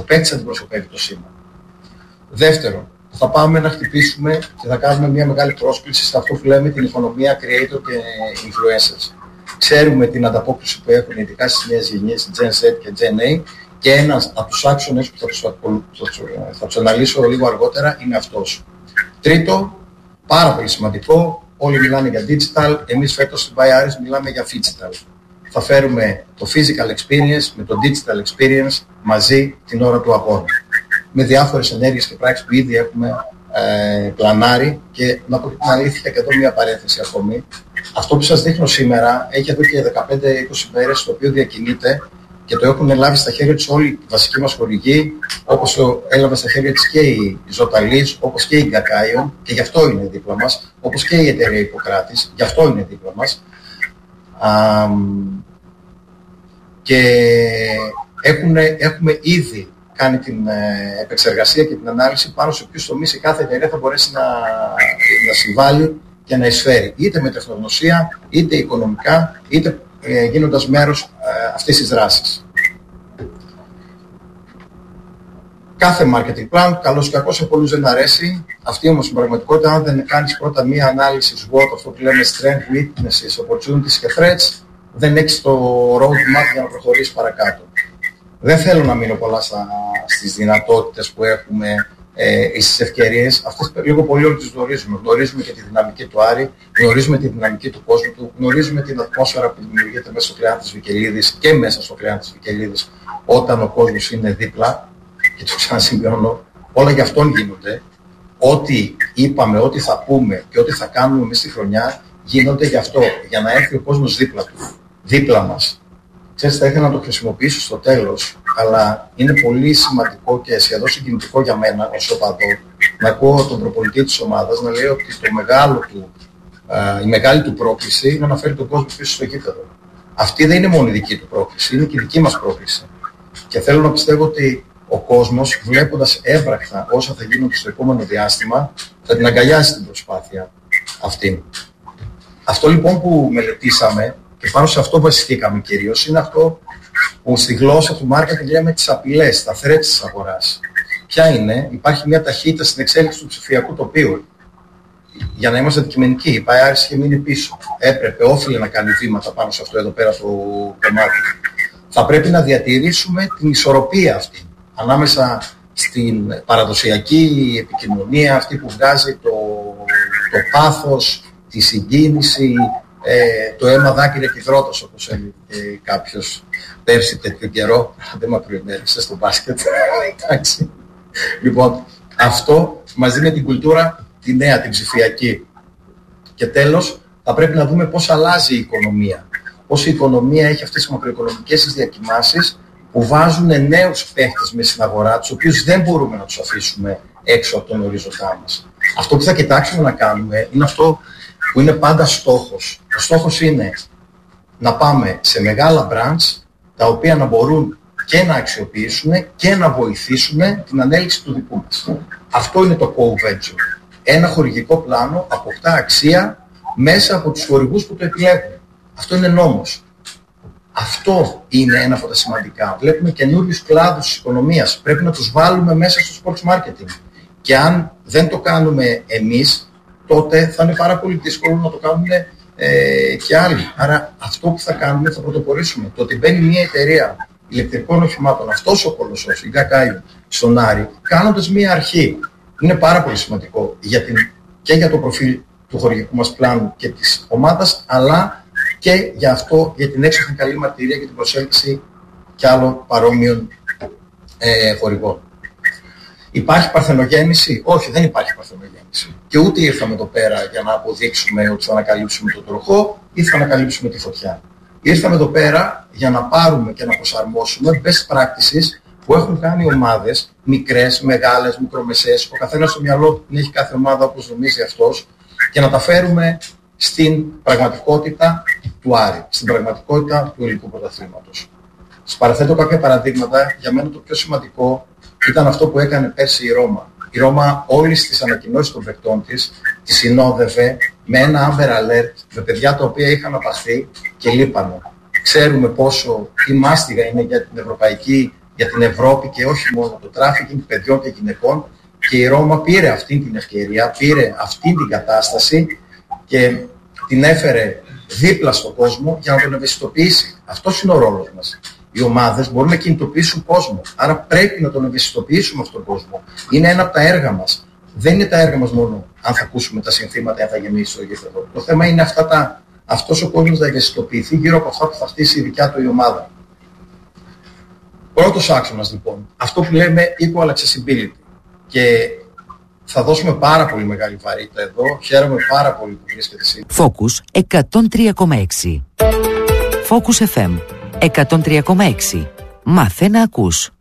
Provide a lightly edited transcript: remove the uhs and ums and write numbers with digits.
παίκτης αντιπροσωπεύει το σήμα. Δεύτερον, θα πάμε να χτυπήσουμε και θα κάνουμε μια μεγάλη πρόσκληση σε αυτό που λέμε την οικονομία creator και influencers. Ξέρουμε την ανταπόκριση που έχουν ειδικά στις νέες γενιές Gen Z και Gen A και ένας από τους άξονες που θα τους αναλύσω λίγο αργότερα είναι αυτός. Τρίτο, πάρα πολύ σημαντικό, όλοι μιλάνε για digital, εμείς φέτος στην Buy Iris μιλάμε για phygital. Θα φέρουμε το physical experience με το digital experience μαζί την ώρα του αγώνα. Με διάφορες ενέργειες και πράξεις που ήδη έχουμε πλανάρει και να πω την αλήθεια και εδώ μια παρένθεση ακόμη. Αυτό που σας δείχνω σήμερα έχει εδώ και 15-20 μέρες το οποίο διακινείται και το έχουν λάβει στα χέρια τους όλοι οι βασικοί μας χορηγοί, όπως το έλαβε στα χέρια της και η Ζωταλής, όπως και η Γκακάιον και γι' αυτό είναι δίπλα μας, όπως και η εταιρεία Ιπποκράτης, γι' αυτό είναι δίπλα μας. Και έχουμε ήδη κάνει την επεξεργασία και την ανάλυση πάνω σε ποιους τομείς η κάθε εταιρεία θα μπορέσει να συμβάλλει και να εισφέρει, είτε με τεχνογνωσία, είτε οικονομικά, είτε γίνοντας μέρος αυτής της δράσης. Κάθε marketing plan, καλώς ή κακώς, σε πολλούς δεν αρέσει. Αυτή όμως στην πραγματικότητα, αν δεν κάνεις πρώτα μία ανάλυση SWOT, αυτό που λέμε strength, weaknesses, opportunities και threats, δεν έχεις το roadmap για να προχωρήσεις παρακάτω. Δεν θέλω να μείνω πολλά στις δυνατότητες που έχουμε ή στις ευκαιρίες. Αυτές λίγο πολύ όλοι τις γνωρίζουμε. Γνωρίζουμε και τη δυναμική του Άρη, γνωρίζουμε τη δυναμική του κόσμου του, γνωρίζουμε την ατμόσφαιρα που δημιουργείται μέσα στο Κλεάνθης Βικελίδης και μέσα στο Κλεάνθης Βικελίδης όταν ο κόσμος είναι δίπλα. Και το ξανασυμπληρώνω, όλα για αυτόν γίνονται. Ό,τι είπαμε, ό,τι θα πούμε και ό,τι θα κάνουμε εμείς τη χρονιά γίνονται γι' αυτό, για να έρθει ο κόσμος δίπλα του, δίπλα μας. Ξέρετε, θα ήθελα να το χρησιμοποιήσω στο τέλος, αλλά είναι πολύ σημαντικό και σχεδόν συγκινητικό για μένα ως οπαδό να ακούω τον προπονητή της ομάδας να λέει ότι η μεγάλη του πρόκληση είναι να φέρει τον κόσμο πίσω στο γήπεδο. Αυτή δεν είναι μόνο η δική του πρόκληση, είναι και η δική μας πρόκληση. Και θέλω να πιστεύω ότι ο κόσμος, βλέποντας έμπρακτα όσα θα γίνουν στο επόμενο διάστημα, θα την αγκαλιάσει την προσπάθεια αυτή. Αυτό λοιπόν που μελετήσαμε και πάνω σε αυτό βασιστήκαμε κυρίως είναι αυτό που στη γλώσσα του marketing λέμε τις απειλές, τα threats της αγοράς. Ποια είναι? Υπάρχει μια ταχύτητα στην εξέλιξη του ψηφιακού τοπίου. Για να είμαστε αντικειμενικοί, η Buy Iris είχε μείνει πίσω. Όφιλε να κάνει βήματα πάνω σε αυτό εδώ πέρα το κομμάτι. Θα πρέπει να διατηρήσουμε την ισορροπία αυτή ανάμεσα στην παραδοσιακή επικοινωνία, αυτή που βγάζει το πάθος, τη συγκίνηση, το αίμα δάκρυα και υδρότος, όπως έλεγε κάποιος πέρσι τέτοιο καιρό, δεν με προημέρεσε στο μπάσκετ. Εντάξει. Λοιπόν, αυτό μαζί με την κουλτούρα, τη νέα, την ψηφιακή. Και τέλος, θα πρέπει να δούμε πώς αλλάζει η οικονομία. Πώς η οικονομία έχει αυτές τις μακροοικονομικές τις διακυμάνσεις που βάζουν νέους παίχτες μέσα στην αγορά, τους οποίους δεν μπορούμε να τους αφήσουμε έξω από τον οριζοντά μας. Αυτό που θα κοιτάξουμε να κάνουμε είναι αυτό που είναι πάντα στόχος. Ο στόχος είναι να πάμε σε μεγάλα brands τα οποία να μπορούν και να αξιοποιήσουν και να βοηθήσουν την ανέλυξη του δικού μας. Αυτό είναι το co-venture. Ένα χορηγικό πλάνο αποκτά αξία μέσα από τους χορηγούς που το επιλέγουν. Αυτό είναι νόμος. Αυτό είναι ένα από τα σημαντικά. Βλέπουμε καινούριους κλάδους της οικονομίας. Πρέπει να τους βάλουμε μέσα στο sports marketing. Και αν δεν το κάνουμε εμείς, τότε θα είναι πάρα πολύ δύσκολο να το κάνουν και άλλοι. Άρα αυτό που θα κάνουμε θα πρωτοπορήσουμε. Το ότι μπαίνει μια εταιρεία ηλεκτρικών οχημάτων, αυτός ο κολοσσός, η Γκακάιον, στον Άρη, κάνοντας μια αρχή, είναι πάρα πολύ σημαντικό και για το προφίλ του χορηγικού μας πλάνου και της ομάδας, αλλά και για την έξοχη καλή μαρτυρία και την προσέλκυση και άλλων παρόμοιων χορηγών. Υπάρχει παρθενογέννηση? Όχι, δεν υπάρχει παρθενογέννηση. Και ούτε ήρθαμε εδώ πέρα για να αποδείξουμε ότι θα ανακαλύψουμε το τροχό ή θα ανακαλύψουμε τη φωτιά. Ήρθαμε εδώ πέρα για να πάρουμε και να προσαρμόσουμε best practices που έχουν κάνει ομάδες, μικρές, μεγάλες, μικρομεσαίες, ο καθένας στο μυαλό του έχει κάθε ομάδα όπως νομίζει αυτός, και να τα φέρουμε στην πραγματικότητα του Άρη, στην πραγματικότητα του ελληνικού πρωταθλήματος. Σας παραθέτω κάποια παραδείγματα. Για μένα το πιο σημαντικό ήταν αυτό που έκανε πέρσι η Ρώμα. Η Ρώμα όλες τις ανακοινώσεις των παικτών της τη συνόδευε με ένα Amber Alert, με παιδιά τα οποία είχαν απαχθεί και λείπανε. Ξέρουμε πόσο η μάστιγα είναι για την ευρωπαϊκή για την Ευρώπη και όχι μόνο το τράφικινγκ παιδιών και γυναικών. Και η Ρώμα πήρε αυτή την ευκαιρία, πήρε αυτή την κατάσταση και την έφερε δίπλα στον κόσμο για να τον ευαισθητοποιήσει. Αυτός είναι ο ρόλος μας. Οι ομάδες μπορούν να κινητοποιήσουν κόσμο. Άρα πρέπει να τον ευαισθητοποιήσουμε αυτόν τον κόσμο. Είναι ένα από τα έργα μας. Δεν είναι τα έργα μας μόνο αν θα ακούσουμε τα συνθήματα, αν θα γεμίσει το γήπεδο. Το θέμα είναι αυτός ο κόσμος να ευαισθητοποιηθεί γύρω από αυτά που θα χτίσει η δικιά του η ομάδα. Πρώτος άξονας λοιπόν, αυτό που λέμε equal accessibility. Και θα δώσουμε πάρα πολύ μεγάλη βαρύτητα εδώ. Χαίρομαι πάρα πολύ που βρίσκεται σήμερα. Focus 103,6. Focus FM 103,6. Μάθε να ακούς.